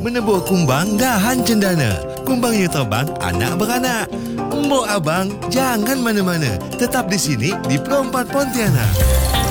menebur kumbang dahan cendana. Kumbangnya terbang anak beranak. Mbok abang, jangan mana-mana. Tetap di sini di Pro 4 Pontianak.